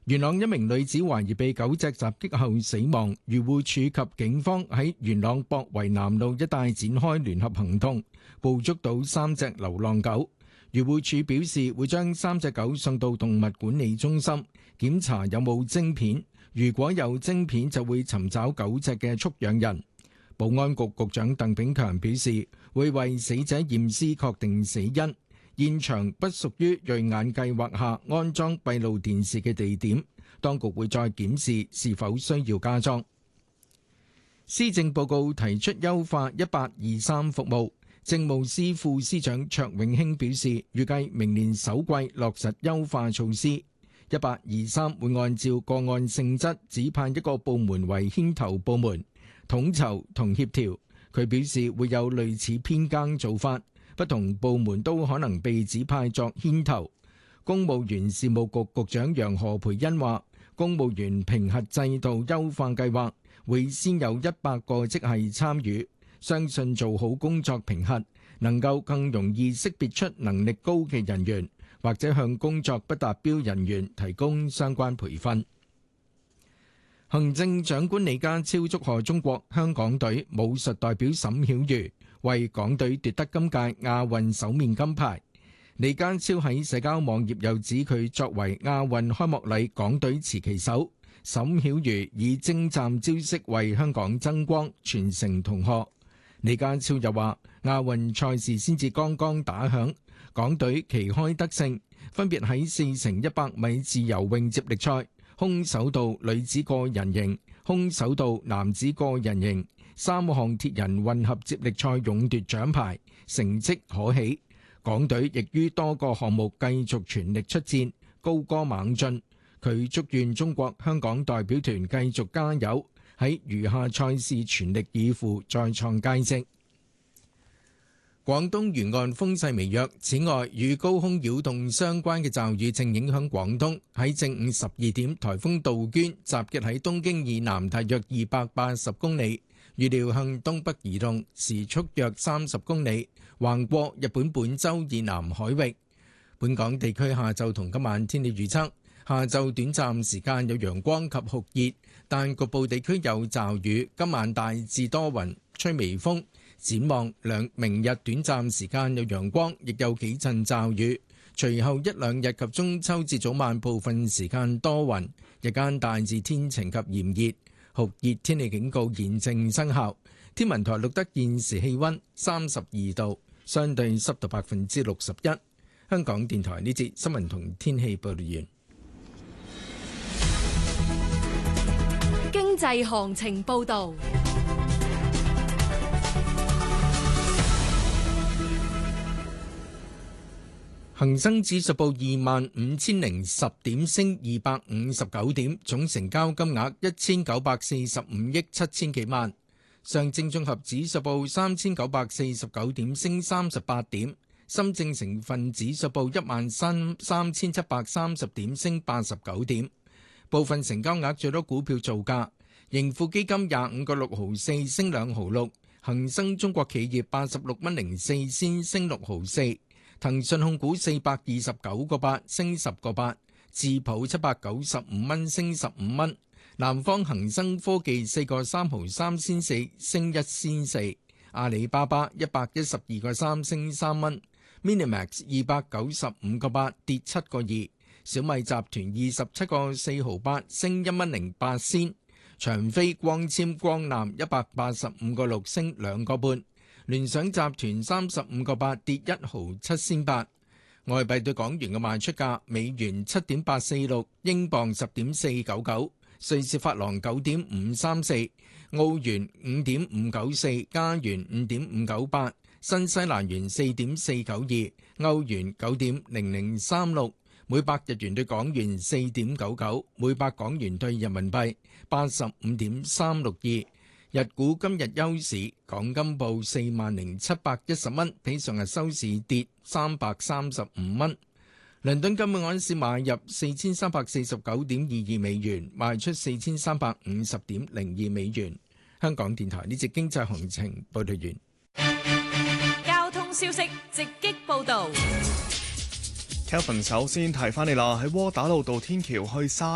元朗一名女子懷疑被狗隻襲擊後死亡，漁護署及警方喺元朗博圍南路一帶展開聯合行動，捕捉到3隻流浪狗。漁護署表示會將3隻狗送到動物管理中心檢查有冇晶片，如果有晶片就會尋找狗隻嘅畜養人。保安局局長鄧炳強表示會為死者驗屍確定死因。現場不屬於銳眼計劃下安裝閉路電視嘅地點，當局會再檢視是否需要加裝。施政報告提出優化1823服務，政務司副司長卓永興表示，預計明年首季落實優化措施。1823會按照個案性質指派一個部門為牽頭部門，統籌同協調。佢表示會有類似編更做法。不同部門都可能被指派作牽頭。公務員事務局局長楊何蓓茵話，公務員評核制度優化計劃會先有100個職系參與，相信做好工作評核，能夠更容易識別出能力高嘅人員，或者向工作不達標人員提供相關培訓。行政長官李家超祝賀中國香港隊武術代表沈曉瑜為港隊奪得今屆亞運首面金牌。李家超喺社交網頁又指佢作為亞運開幕禮港隊持旗手，沈曉瑜以精湛招式為香港爭光，傳承同學。李家超又話亞運賽事先至剛剛打響，港隊旗開得勝，分別喺4×100米自由泳接力賽、空手道女子個人型、空手道男子個人型3項鐵人混合接力賽勇奪獎牌，成績可喜。港隊亦於多個項目繼續全力出戰，高歌猛進。佢祝願中國香港代表團繼續加油，喺餘下賽事全力以赴，再創佳績。廣東沿岸風勢微弱，此外與高空擾動相關嘅驟雨正影響廣東。喺正午12點，颱風杜鵑集結喺東京以南大約280公里，預料向東北移動，時速約30公里，橫過日本本州以南海域。本港地區下晝同今晚天氣預測：下晝短暫時間有陽光及酷熱，但局部地區有驟雨。今晚大致多雲，吹微風。展望明日短暫時間有陽光，亦有幾陣驟雨。隨後一兩日及中秋節早晚部分時間多雲，日間大致天晴及炎熱。酷熱天氣警告現正生效。天文台錄得現時氣溫32度，相對濕度61%。香港電台呢節新聞同天氣報道完。 經濟行情報道。 恒生指數報25,010點，升259點，總成交金額1945億7千幾萬。上證綜合指數報3,949點，升38點。深證成分指數報13,730點，升89點。部分成交額最多股票造價：盈富基金25個6毫4，升2毫6；恒生中國企業86蚊04仙，升6毫4。騰訊控股429個8，升10個8；智普795蚊，升15蚊；南方恒生科技4個3毫3仙4，升1仙4；阿里巴巴112個3，升3蚊；Minimax 295個8，跌7個2；小米集團27個4毫8，升1蚊08仙；長飛光纖光纜185個6，升2個半。聯想集團35個8，跌1毫7仙8。外幣對港元嘅賣出價：美元7.846，英鎊10.499，瑞士法郎9.534，澳元5.594，加元5.598，新西蘭元4.492，歐元9.0036，每百日元對港元4.99，每百港元對人民幣85.362。日股今日休市，港金報40,710蚊，比上日收市跌335蚊。倫敦金每盎司買入4349.22美元，賣出4350.02美元。香港電台呢節經濟行情報道完。 交通消息直擊報道。 Kelvin 首先提翻你啦，喺窩打老道天橋去沙